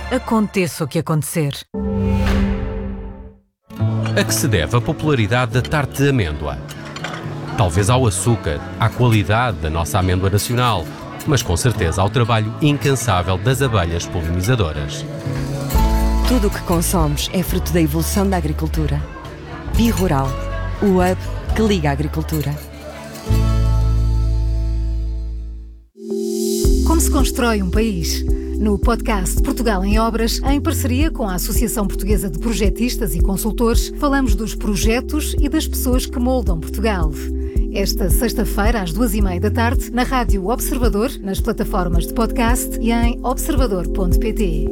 Aconteça o que acontecer. A que se deve a popularidade da tarte de amêndoa? Talvez ao açúcar, à qualidade da nossa amêndoa nacional, mas com certeza ao trabalho incansável das abelhas polinizadoras. Tudo o que consomos é fruto da evolução da agricultura. Bi-Rural, o hub que liga a agricultura. Como se constrói um país? No podcast Portugal em Obras, em parceria com a Associação Portuguesa de Projetistas e Consultores, falamos dos projetos e das pessoas que moldam Portugal. Esta sexta-feira, às 14h30 da tarde, na Rádio Observador, nas plataformas de podcast e em observador.pt.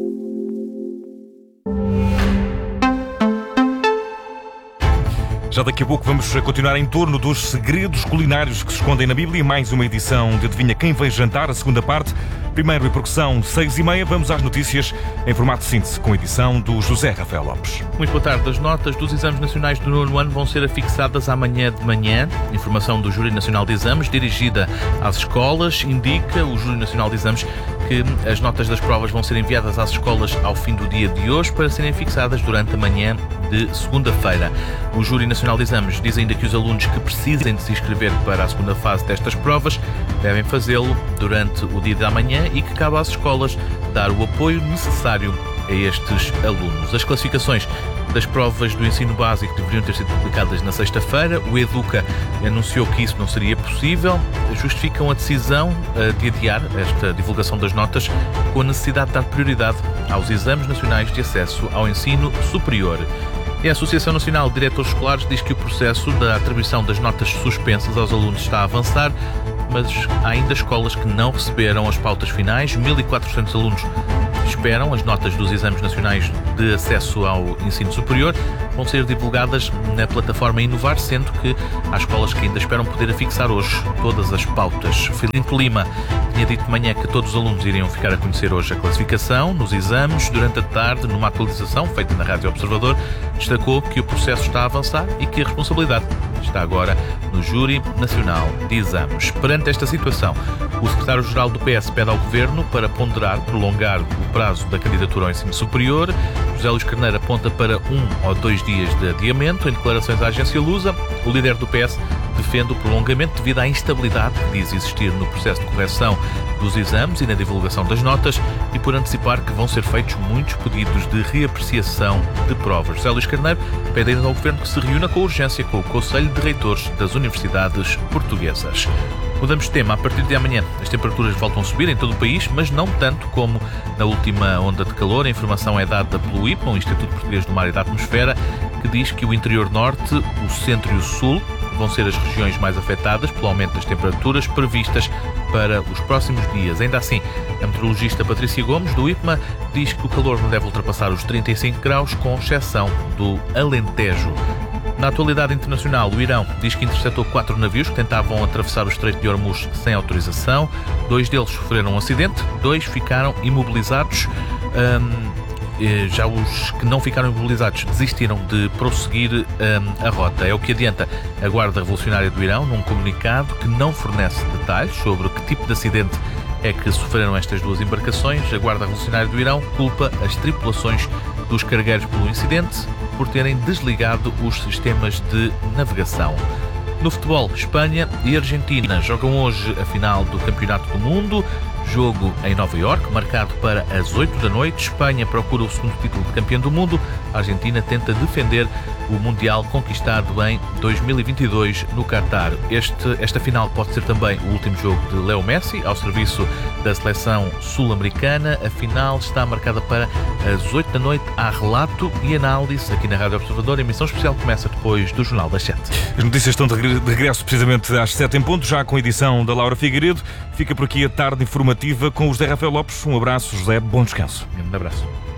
Já daqui a pouco vamos continuar em torno dos segredos culinários que se escondem na Bíblia. Mais uma edição de Adivinha Quem Veio Jantar, a segunda parte. Primeiro, e porque são 6h30, vamos às notícias em formato de síntese, com a edição do José Rafael Lopes. Muito boa tarde. As notas dos exames nacionais do 9º ano vão ser afixadas amanhã de manhã. Informação do Júri Nacional de Exames, dirigida às escolas, indica o Júri Nacional de Exames que as notas das provas vão ser enviadas às escolas ao fim do dia de hoje para serem fixadas durante a manhã de segunda-feira. O Júri Nacional de Exames diz ainda que os alunos que precisem de se inscrever para a segunda fase destas provas devem fazê-lo durante o dia da manhã e que cabe às escolas dar o apoio necessário a estes alunos. As classificações das provas do ensino básico deveriam ter sido publicadas na sexta-feira. O Educa anunciou que isso não seria possível. Justificam a decisão de adiar esta divulgação das notas com a necessidade de dar prioridade aos exames nacionais de acesso ao ensino superior. E a Associação Nacional de Diretores Escolares diz que o processo da atribuição das notas suspensas aos alunos está a avançar, mas há ainda escolas que não receberam as pautas finais. 1.400 alunos esperam as notas dos exames nacionais de acesso ao ensino superior. Vão ser divulgadas na plataforma Inovar, sendo que há escolas que ainda esperam poder afixar hoje todas as pautas. Filipe Lima tinha dito de manhã que todos os alunos iriam ficar a conhecer hoje a classificação nos exames. Durante a tarde, numa atualização feita na Rádio Observador, destacou que o processo está a avançar e que a responsabilidade está agora no Júri Nacional de Exames. Perante esta situação, o secretário-geral do PS pede ao Governo para prolongar o prazo da candidatura ao ensino superior. José Luís Carneiro aponta para 1 ou 2 dias de adiamento. Em declarações à agência Lusa, o líder do PS defende o prolongamento devido à instabilidade que diz existir no processo de correção dos exames e na divulgação das notas e por antecipar que vão ser feitos muitos pedidos de reapreciação de provas. José Luís Carneiro pede ainda ao Governo que se reúna com urgência com o Conselho de Reitores das Universidades Portuguesas. Mudamos de tema. A partir de amanhã as temperaturas voltam a subir em todo o país, mas não tanto como na última onda de calor. A informação é dada pelo IPMA, o Instituto Português do Mar e da Atmosfera, que diz que o interior norte, o centro e o sul vão ser as regiões mais afetadas pelo aumento das temperaturas previstas para os próximos dias. Ainda assim, a meteorologista Patrícia Gomes, do IPMA, diz que o calor não deve ultrapassar os 35 graus, com exceção do Alentejo. Na atualidade internacional, o Irão diz que interceptou 4 navios que tentavam atravessar o Estreito de Hormuz sem autorização. 2 deles sofreram um acidente, 2 ficaram imobilizados. Já os que não ficaram imobilizados desistiram de prosseguir a rota. É o que adianta a Guarda Revolucionária do Irão num comunicado que não fornece detalhes sobre que tipo de acidente é que sofreram estas 2 embarcações. A Guarda Revolucionária do Irão culpa as tripulações dos cargueiros pelo incidente por terem desligado os sistemas de navegação. No futebol, Espanha e Argentina jogam hoje a final do Campeonato do Mundo. Jogo em Nova Iorque, marcado para as 8 da noite. Espanha procura o segundo título de campeão do mundo. A Argentina tenta defender o Mundial conquistado em 2022 no Qatar. Esta final pode ser também o último jogo de Leo Messi ao serviço da seleção sul-americana. A final está marcada para as 8 da noite. Há relato e análise aqui na Rádio Observador. A emissão especial começa depois do Jornal das 7. As notícias estão de regresso precisamente às 7 em ponto, já com a edição da Laura Figueiredo. Fica por aqui a tarde informativa com o José Rafael Lopes. Um abraço, José. Bom descanso. Um abraço.